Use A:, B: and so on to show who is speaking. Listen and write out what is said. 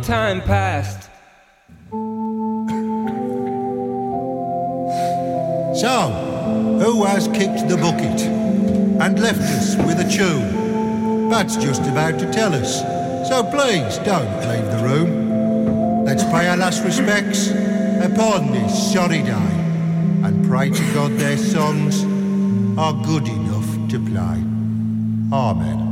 A: Time passed.
B: So, who has kicked the bucket and left us with a tune? Pat's just about to tell us, so please don't leave the room. Let's pay our last respects upon this sorry day and pray to God their songs are good enough to play. Amen.